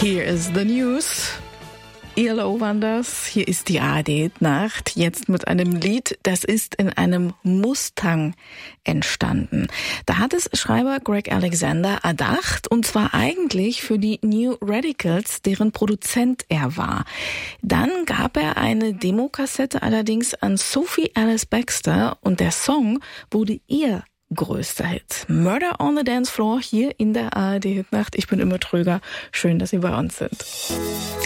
Here is the news. ELO waren das. Hier ist die ARD-Nacht. Jetzt mit einem Lied, das ist in einem Mustang entstanden. Da hat es Schreiber Greg Alexander erdacht, und zwar eigentlich für die New Radicals, deren Produzent er war. Dann gab er eine Demokassette allerdings an Sophie Alice Baxter und der Song wurde ihr größter Hit. Murder on the Dance Floor hier in der ARD-Nacht. Ich bin Immer Tröger. Schön, dass Sie bei uns sind.